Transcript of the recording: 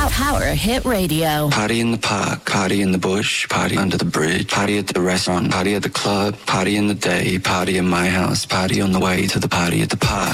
Power Hit Radio. Party in the park, party in the bush, party under the bridge, party at the restaurant, party at the club, party in the day, party in my house, party on the way to the party at the park.